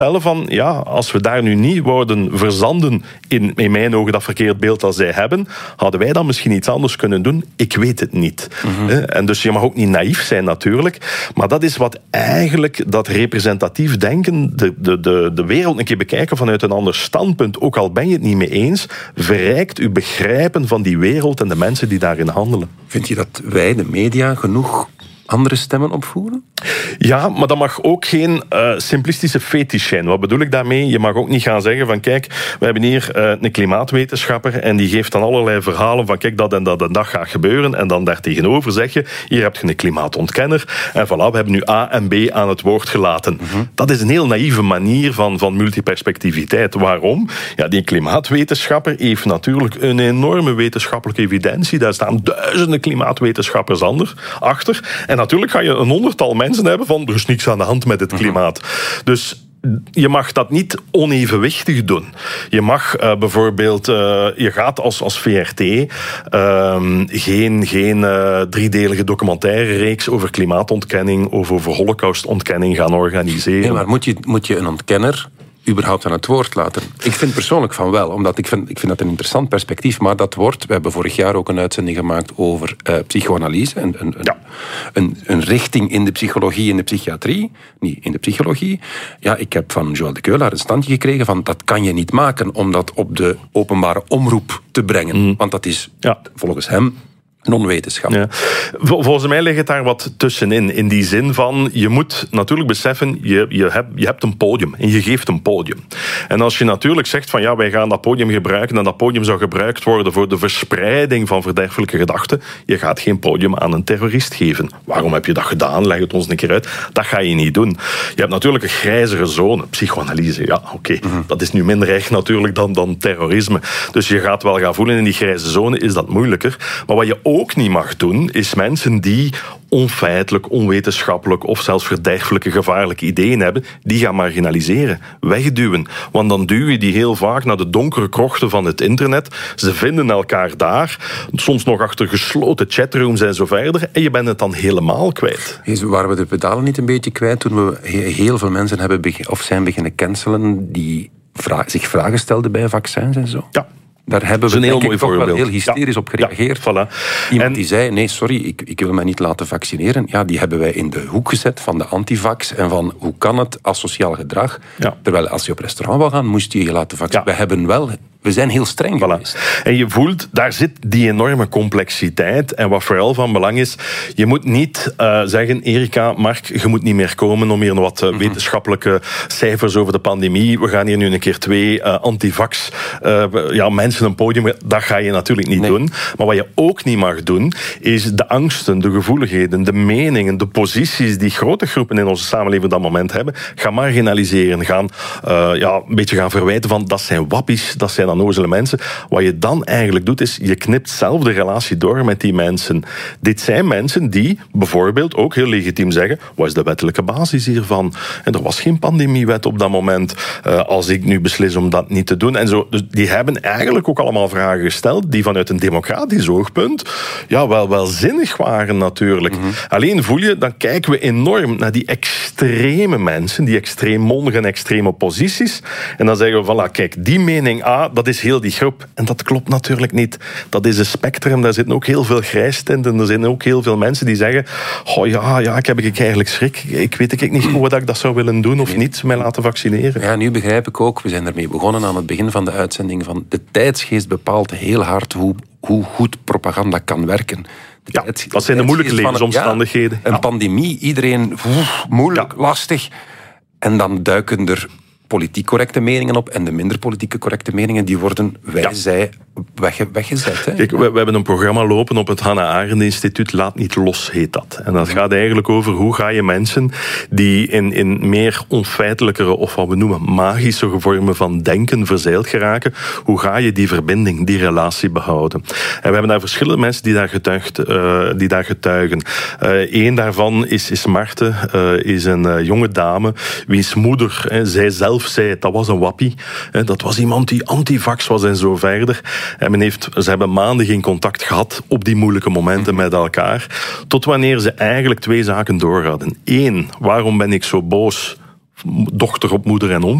van, ja, als we daar nu niet wouden verzanden in mijn ogen dat verkeerd beeld dat zij hebben, hadden wij dan misschien iets anders kunnen doen? Ik weet het niet. En dus je mag ook niet naïef zijn natuurlijk, maar dat is wat eigenlijk dat representatief denken, de wereld een keer bekijken vanuit een ander standpunt, ook al ben je het niet mee eens, verrijkt uw begrijpen van die wereld en de mensen die daarin handelen. Vind je dat wij, de media, genoeg andere stemmen opvoeren? Ja, maar dat mag ook geen simplistische fetish zijn. Wat bedoel ik daarmee? Je mag ook niet gaan zeggen van kijk, we hebben hier een klimaatwetenschapper en die geeft dan allerlei verhalen van kijk, dat en dat en dat gaat gebeuren en dan daartegenover zeg je, hier heb je een klimaatontkenner en voilà, we hebben nu A en B aan het woord gelaten. Dat is een heel naïeve manier van multiperspectiviteit. Waarom? Ja, die klimaatwetenschapper heeft natuurlijk een enorme wetenschappelijke evidentie. Daar staan duizenden klimaatwetenschappers achter. En natuurlijk ga je een 100-tal mensen hebben van er is niks aan de hand met het klimaat. Dus je mag dat niet onevenwichtig doen. Je mag bijvoorbeeld, je gaat als VRT geen 3-delige documentaire reeks over klimaatontkenning of over holocaustontkenning gaan organiseren. Nee, maar moet je een ontkenner überhaupt aan het woord laten? Ik vind persoonlijk van wel, omdat ik vind dat een interessant perspectief, maar dat wordt, we hebben vorig jaar ook een uitzending gemaakt over psychoanalyse, een richting in de psychologie en de psychiatrie, niet in de psychologie. Ja, ik heb van Joël de Keulaar een standje gekregen van dat kan je niet maken om dat op de openbare omroep te brengen, want dat is volgens hem non-wetenschap. Ja. Volgens mij ligt het daar wat tussenin. In die zin van, je moet natuurlijk beseffen, je hebt een podium en je geeft een podium. En als je natuurlijk zegt van ja, wij gaan dat podium gebruiken en dat podium zou gebruikt worden voor de verspreiding van verderfelijke gedachten, je gaat geen podium aan een terrorist geven. Waarom heb je dat gedaan? Leg het ons een keer uit. Dat ga je niet doen. Je hebt natuurlijk een grijzere zone. Psychoanalyse, ja, oké. Dat is nu minder erg natuurlijk dan terrorisme. Dus je gaat wel gaan voelen in die grijze zone is dat moeilijker. Maar wat je ook niet mag doen, is mensen die onfeitelijk, onwetenschappelijk of zelfs verderfelijke, gevaarlijke ideeën hebben, die gaan marginaliseren, wegduwen. Want dan duw je die heel vaak naar de donkere krochten van het internet. Ze vinden elkaar daar, soms nog achter gesloten chatrooms en zo verder, en je bent het dan helemaal kwijt. Waren we de pedalen niet een beetje kwijt toen we heel veel mensen zijn beginnen cancelen die zich vragen stelden bij vaccins en zo? Ja. Daar hebben we denk ik toch wel heel hysterisch op gereageerd. Ja, voilà. Iemand die zei, nee, sorry, ik wil mij niet laten vaccineren. Ja, die hebben wij in de hoek gezet van de antivax en van hoe kan het asociaal gedrag. Ja. Terwijl als je op restaurant wil gaan, moest je je laten vaccineren. Ja. We zijn heel streng geweest. En je voelt, daar zit die enorme complexiteit. En wat vooral van belang is, je moet niet zeggen, Erika, Mark, je moet niet meer komen om hier wat wetenschappelijke cijfers over de pandemie. We gaan hier nu een keer 2 antivax mensen een podium. Dat ga je natuurlijk niet doen. Maar wat je ook niet mag doen, is de angsten, de gevoeligheden, de meningen, de posities die grote groepen in onze samenleving op dat moment hebben, gaan marginaliseren. Gaan een beetje gaan verwijten van, dat zijn wappies, dat zijn onnozele mensen. Wat je dan eigenlijk doet, is je knipt zelf de relatie door met die mensen. Dit zijn mensen die bijvoorbeeld ook heel legitiem zeggen, wat is de wettelijke basis hiervan? En er was geen pandemiewet op dat moment. Als ik nu beslis om dat niet te doen. En zo, dus die hebben eigenlijk ook allemaal vragen gesteld die vanuit een democratisch oogpunt wel zinnig waren natuurlijk. Alleen voel je, dan kijken we enorm naar die extreme mensen, die extreem mondige en extreme posities. En dan zeggen we, voilà, kijk, die mening A, dat is heel die groep. En dat klopt natuurlijk niet. Dat is een spectrum, daar zitten ook heel veel grijstinten. Er zijn ook heel veel mensen die zeggen, ik heb eigenlijk schrik. Ik weet niet goed dat ik dat zou willen doen of niet, mij laten vaccineren. Ja, nu begrijp ik ook, we zijn ermee begonnen aan het begin van de uitzending, van de tijdsgeest bepaalt heel hard hoe goed propaganda kan werken. Dat zijn de moeilijke levensomstandigheden. Een pandemie, iedereen moeilijk, lastig. En dan duiken er politiek correcte meningen op en de minder politieke correcte meningen, die worden weggezet. Hè? Kijk, we hebben een programma lopen op het Hannah Arendt Instituut, Laat niet los heet dat. En dat gaat eigenlijk over hoe ga je mensen die in meer onfeitelijkere of wat we noemen magische vormen van denken verzeild geraken, hoe ga je die verbinding, die relatie behouden? En we hebben daar verschillende mensen die daar getuigen. Eén daarvan is Marten, is een jonge dame, wiens moeder, zij zelf zei, dat was een wappie. Dat was iemand die antivax was en zo verder. En ze hebben maanden geen contact gehad op die moeilijke momenten met elkaar. Tot wanneer ze eigenlijk 2 zaken door hadden. 1, waarom ben ik zo boos? dochter op moeder en